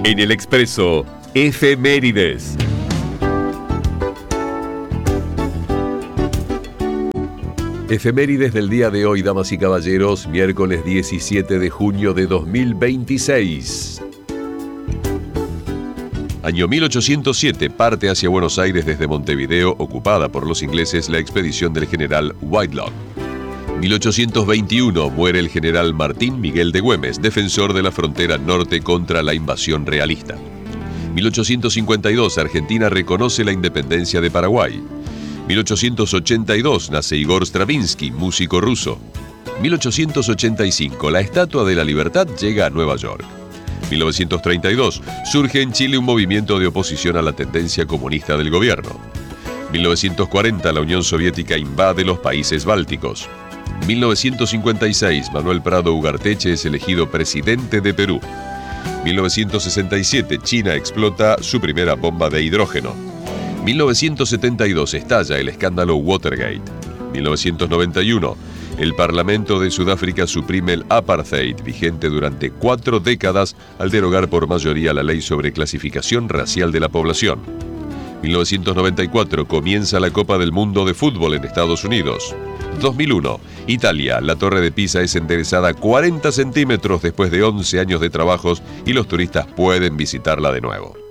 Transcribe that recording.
En el Expreso, efemérides. Efemérides del día de hoy, damas y caballeros, miércoles 17 de junio de 2026. Año 1807, parte hacia Buenos Aires desde Montevideo, ocupada por los ingleses, la expedición del general Whitelock. 1821, muere el general Martín Miguel de Güemes, defensor de la frontera norte contra la invasión realista. 1852, Argentina reconoce la independencia de Paraguay. 1882, nace Igor Stravinsky, músico ruso. 1885, la Estatua de la Libertad llega a Nueva York. 1932, surge en Chile un movimiento de oposición a la tendencia comunista del gobierno. 1940, la Unión Soviética invade los países bálticos. 1956, Manuel Prado Ugarteche es elegido presidente de Perú. 1967, China explota su primera bomba de hidrógeno. 1972, estalla el escándalo Watergate. 1991, el Parlamento de Sudáfrica suprime el apartheid, vigente durante 4 décadas, al derogar por mayoría la ley sobre clasificación racial de la población. 1994, comienza la Copa del Mundo de Fútbol en Estados Unidos. 2001, Italia, la Torre de Pisa es enderezada 40 centímetros después de 11 años de trabajos y los turistas pueden visitarla de nuevo.